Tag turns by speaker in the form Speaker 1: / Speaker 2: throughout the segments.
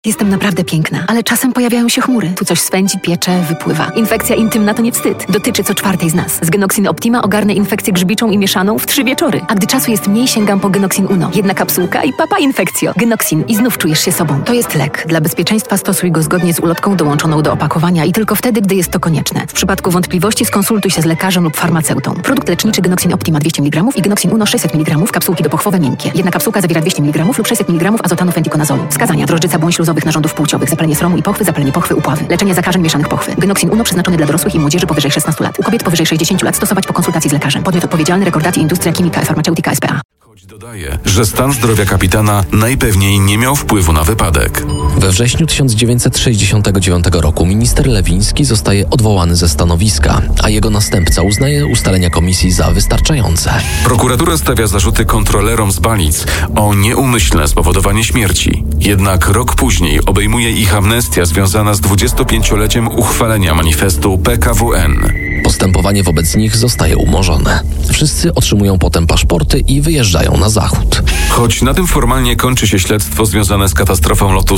Speaker 1: Jestem naprawdę piękna, ale czasem pojawiają się chmury. Tu coś swędzi, piecze, wypływa. Infekcja intymna to nie wstyd. Dotyczy co czwartej z nas. Z Genoxin Optima ogarnę infekcję grzybiczą i mieszaną w 3 wieczory. A gdy czasu jest mniej, sięgam po Genoxin Uno. Jedna kapsułka i papa infekcjo. Genoxin i znów czujesz się sobą. To jest lek. Dla bezpieczeństwa stosuj go zgodnie z ulotką dołączoną do opakowania i tylko wtedy, gdy jest to konieczne. W przypadku wątpliwości skonsultuj się z lekarzem lub farmaceutą. Produkt leczniczy Genoxin Optima 200 mg i Genoxin Uno 600 mg, kapsułki dopochwowe miękkie. Jedna kapsułka zawiera 200 mg lub 600 mg azotanu fentikonazolu. Wskazania: drożdżyca błąd śluzowych narządów płciowych, zapalenie sromu i pochwy, zapalenie pochwy, upławy. Leczenie zakażeń mieszanych pochwy. Genoxin Uno przeznaczony dla dorosłych i młodzieży powyżej 16 lat. U kobiet powyżej 60 lat stosować po konsultacji z lekarzem. Podmiot odpowiedzialny: Rekordaty Industria Chimica Farmaceutica S.p.A.
Speaker 2: Choć dodaje, że stan zdrowia kapitana najpewniej nie miał wpływu na wypadek.
Speaker 3: We wrześniu 1969 roku minister Lewiński zostaje odwołany ze stanowiska, a jego następca uznaje ustalenia komisji za wystarczające.
Speaker 2: Prokuratura stawia zarzuty kontrolerom z Balic o nieumyślne spowodowanie śmierci. Jednak rok później obejmuje ich amnestia związana z 25-leciem uchwalenia manifestu PKWN.
Speaker 3: Postępowanie wobec nich zostaje umorzone. Wszyscy otrzymują potem paszporty i wyjeżdżają na zachód.
Speaker 2: Choć na tym formalnie kończy się śledztwo związane z katastrofą lotu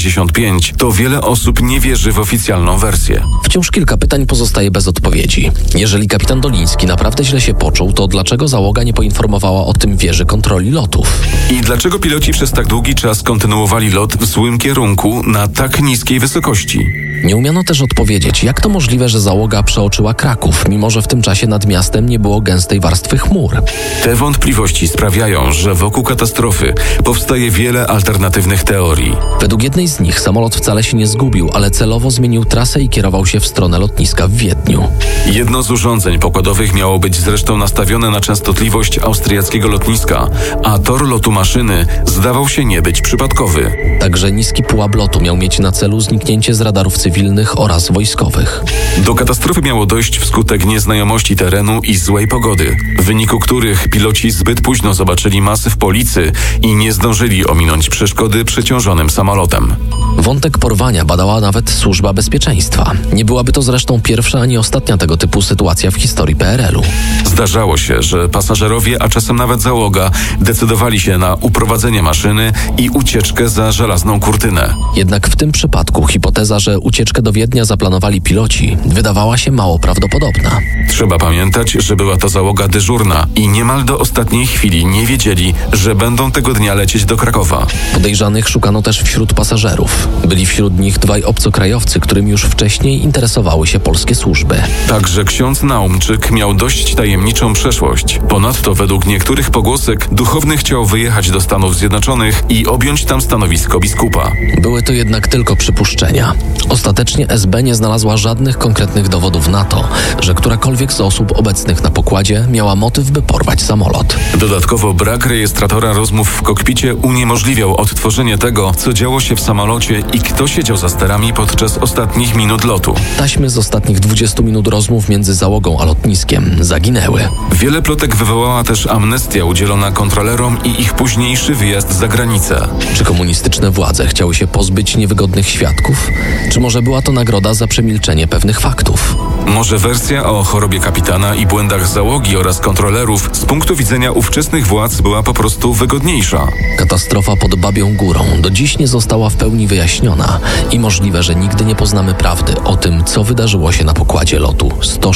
Speaker 2: 165, to wiele osób nie wierzy w oficjalną wersję.
Speaker 3: Wciąż kilka pytań pozostaje bez odpowiedzi. Jeżeli kapitan Doliński naprawdę źle się poczuł, to dlaczego załoga nie poinformowała o tym wieży kontroli lotów?
Speaker 2: I dlaczego piloci przez tak długi czas kontynuowali lot w złym kierunku na tak niskiej wysokości?
Speaker 3: Nie umiano też odpowiedzieć, jak to możliwe, że załoga przeoczyła Kraków, mimo że w tym czasie nad miastem nie było gęstej warstwy chmur.
Speaker 2: Te wątpliwości sprawiają, że wokół katastrofy powstaje wiele alternatywnych teorii.
Speaker 3: Według jednej z nich samolot wcale się nie zgubił, ale celowo zmienił trasę i kierował się w stronę lotniska w Wiedniu.
Speaker 2: Jedno z urządzeń pokładowych miało być zresztą nastawione na częstotliwość austriackiego lotniska, a tor lotu maszyny zdawał się nie być przypadkowy.
Speaker 3: Także niski pułap lotu miał mieć na celu zniknięcie z radarów cywilnych oraz wojskowych.
Speaker 2: Do katastrofy miało dojść wskutek nieznajomości terenu i złej pogody, w wyniku których piloci zbyt późno zobaczyli masyw policy i nie zdążyli ominąć przeszkody przeciążonym samolotem.
Speaker 3: Wątek porwania badała nawet Służba Bezpieczeństwa. Nie byłaby to zresztą pierwsza ani ostatnia tego typu sytuacja w historii PRL-u.
Speaker 2: Zdarzało się, że pasażerowie, a czasem nawet załoga, decydowali się na uprowadzenie maszyny i ucieczkę za żelazną kurtynę.
Speaker 3: Jednak w tym przypadku hipoteza, że ucieczkę do Wiednia zaplanowali piloci, wydawała się mało prawdopodobna.
Speaker 2: Trzeba pamiętać, że była to załoga dyżurna i niemal do ostatniej chwili nie wiedzieli, że będą tego dnia lecieć do Krakowa.
Speaker 3: Podejrzanych szukano też wśród pasażerów. Byli wśród nich 2 obcokrajowcy, którym już wcześniej interesowały się polskie służby.
Speaker 2: Także ksiądz Naumczyk miał dość tajemniczą przeszłość. Ponadto według niektórych pogłosek duchowny chciał wyjechać do Stanów Zjednoczonych i objąć tam stanowisko biskupa.
Speaker 3: Były to jednak tylko przypuszczenia. Ostatecznie SB nie znalazła żadnych konkretnych dowodów na to, że którakolwiek z osób obecnych na pokładzie miała motyw, by porwać samolot.
Speaker 2: Dodatkowo brak rejestratora rozmów w kokpicie uniemożliwiał odtworzenie tego, co działo się w samolocie i kto siedział za sterami podczas ostatnich minut lotu.
Speaker 3: Taśmy z ostatnich 20 minut rozmów między załogą a lotniskiem zaginęły.
Speaker 2: Wiele plotek wywołała też amnestia udzielona kontrolerom i ich późniejszy wyjazd za granicę.
Speaker 3: Czy komunistyczne władze chciały się pozbyć niewygodnych świadków? Czy może była to nagroda za przemilczenie pewnych faktów?
Speaker 2: Może wersja o chorobie kapitana i błędach załogi oraz kontrolerów z punktu widzenia ówczesnych władz była po prostu wygodniejsza.
Speaker 3: Katastrofa pod Babią Górą do dziś nie została w pełni wyjaśniona i możliwe, że nigdy nie poznamy prawdy o tym, co wydarzyło się na pokładzie lotu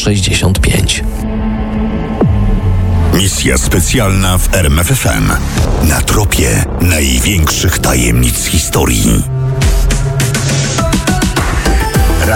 Speaker 3: 165.
Speaker 4: Misja specjalna w RMF FM. Na tropie największych tajemnic historii.